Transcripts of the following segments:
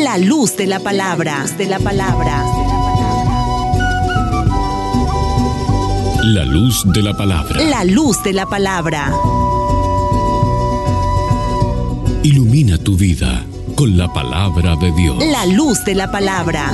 La luz de la palabra. La luz de la palabra. La luz de la palabra. Ilumina tu vida con la palabra de Dios. La luz de la palabra.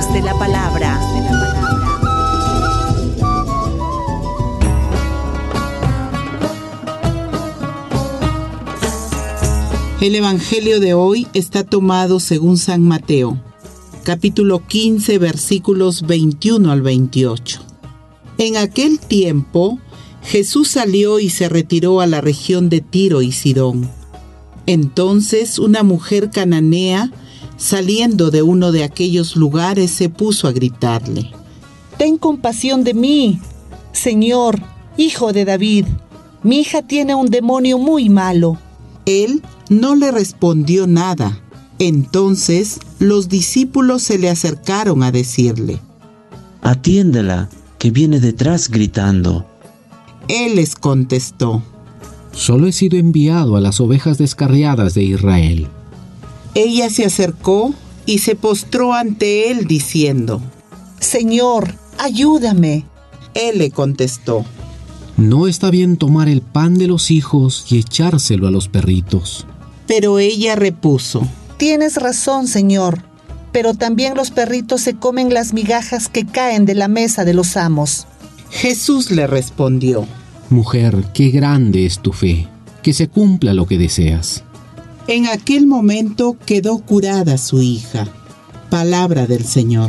El Evangelio de hoy está tomado según San Mateo, capítulo 15, versículos 21 al 28. En aquel tiempo, Jesús salió y se retiró a la región de Tiro y Sidón. Entonces una mujer cananea, saliendo de uno de aquellos lugares, se puso a gritarle: «Ten compasión de mí, Señor, hijo de David. Mi hija tiene un demonio muy malo». Él no le respondió nada. Entonces los discípulos se le acercaron a decirle: «Atiéndela, que viene detrás gritando». Él les contestó: «Solo he sido enviado a las ovejas descarriadas de Israel». Ella se acercó y se postró ante él diciendo: «Señor, ayúdame». Él le contestó: «No está bien tomar el pan de los hijos y echárselo a los perritos». Pero ella repuso: «Tienes razón, Señor, pero también los perritos se comen las migajas que caen de la mesa de los amos». Jesús le respondió: «Mujer, qué grande es tu fe, que se cumpla lo que deseas». En aquel momento quedó curada su hija. Palabra del Señor.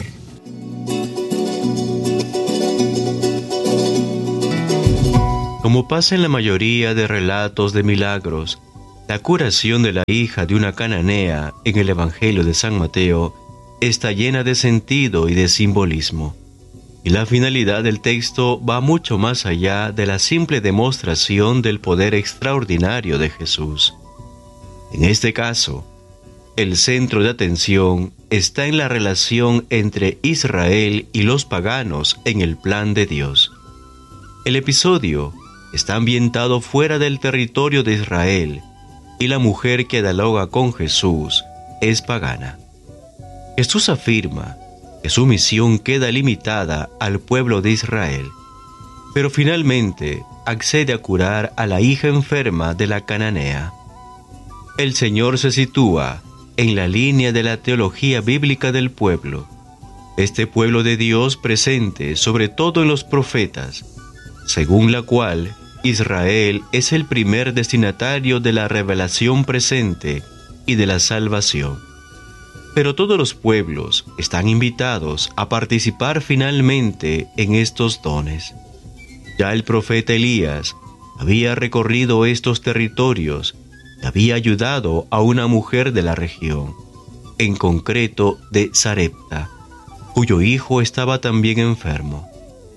Como pasa en la mayoría de relatos de milagros, la curación de la hija de una cananea en el Evangelio de San Mateo está llena de sentido y de simbolismo. Y la finalidad del texto va mucho más allá de la simple demostración del poder extraordinario de Jesús. En este caso, el centro de atención está en la relación entre Israel y los paganos en el plan de Dios. El episodio está ambientado fuera del territorio de Israel y la mujer que dialoga con Jesús es pagana. Jesús afirma que su misión queda limitada al pueblo de Israel, pero finalmente accede a curar a la hija enferma de la cananea. El Señor se sitúa en la línea de la teología bíblica del pueblo, este pueblo de Dios presente sobre todo en los profetas, según la cual Israel es el primer destinatario de la revelación presente y de la salvación. Pero todos los pueblos están invitados a participar finalmente en estos dones. Ya el profeta Elías había recorrido estos territorios y había ayudado a una mujer de la región, en concreto de Sarepta, cuyo hijo estaba también enfermo.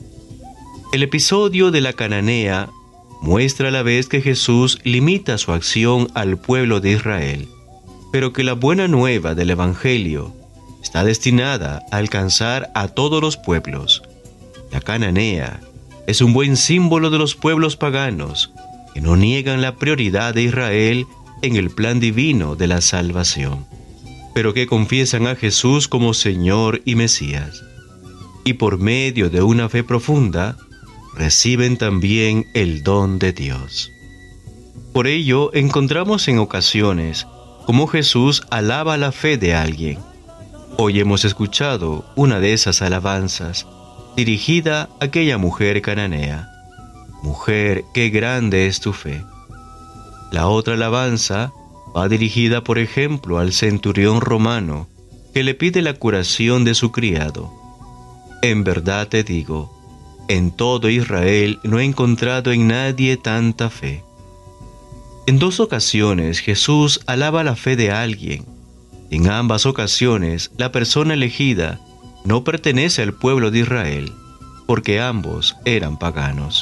El episodio de la cananea muestra a la vez que Jesús limita su acción al pueblo de Israel, pero que la buena nueva del Evangelio está destinada a alcanzar a todos los pueblos. La cananea es un buen símbolo de los pueblos paganos que no niegan la prioridad de Israel en el plan divino de la salvación, pero que confiesan a Jesús como Señor y Mesías, y por medio de una fe profunda, reciben también el don de Dios. Por ello, encontramos en ocasiones cómo Jesús alaba la fe de alguien. Hoy hemos escuchado una de esas alabanzas dirigida a aquella mujer cananea: «Mujer, qué grande es tu fe». La otra alabanza va dirigida, por ejemplo, al centurión romano que le pide la curación de su criado: «En verdad te digo, en todo Israel no he encontrado en nadie tanta fe». En dos ocasiones Jesús alaba la fe de alguien. En ambas ocasiones la persona elegida no pertenece al pueblo de Israel, porque ambos eran paganos.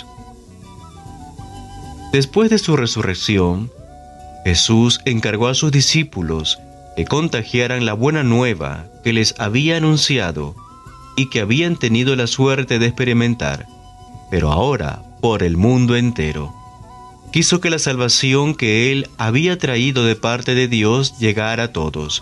Después de su resurrección, Jesús encargó a sus discípulos que contagiaran la buena nueva que les había anunciado y que habían tenido la suerte de experimentar, pero ahora por el mundo entero. Quiso que la salvación que Él había traído de parte de Dios llegara a todos,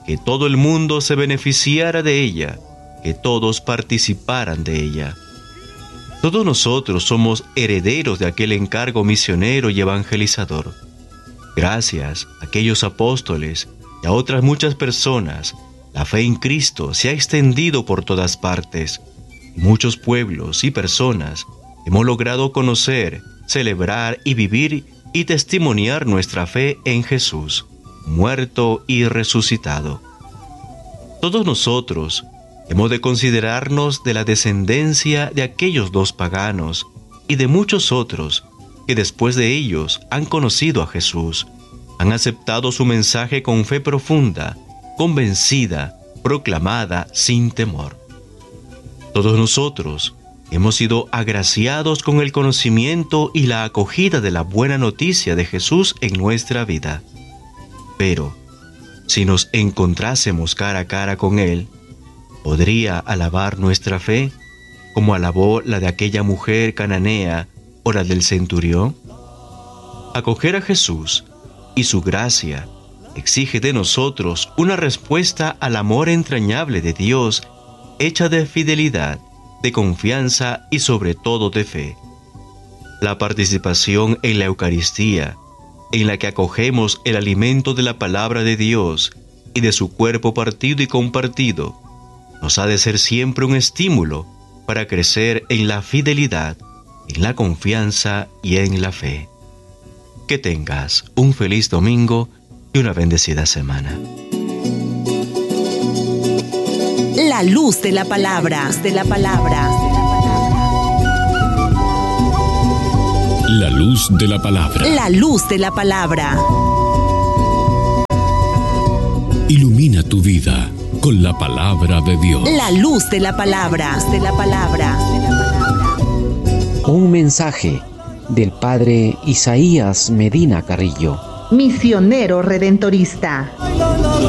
que todo el mundo se beneficiara de ella, que todos participaran de ella. Todos nosotros somos herederos de aquel encargo misionero y evangelizador. Gracias a aquellos apóstoles y a otras muchas personas, la fe en Cristo se ha extendido por todas partes. Muchos pueblos y personas hemos logrado conocer, celebrar y vivir y testimoniar nuestra fe en Jesús, muerto y resucitado. Todos nosotros hemos de considerarnos de la descendencia de aquellos dos paganos y de muchos otros que después de ellos han conocido a Jesús, han aceptado su mensaje con fe profunda, convencida, proclamada sin temor. Todos nosotros hemos sido agraciados con el conocimiento y la acogida de la buena noticia de Jesús en nuestra vida. Pero, si nos encontrásemos cara a cara con Él, ¿podría alabar nuestra fe como alabó la de aquella mujer cananea o la del centurión? Acoger a Jesús y su gracia exige de nosotros una respuesta al amor entrañable de Dios, hecha de fidelidad, de confianza y sobre todo de fe. La participación en la Eucaristía, en la que acogemos el alimento de la palabra de Dios y de su cuerpo partido y compartido, nos ha de ser siempre un estímulo para crecer en la fidelidad, en la confianza y en la fe. Que tengas un feliz domingo y una bendecida semana. La luz de la palabra. La luz de la palabra. La luz de la palabra. Ilumina tu vida con la palabra de Dios. La luz de la palabra. Un mensaje del padre Isaías Medina Carrillo, misionero redentorista.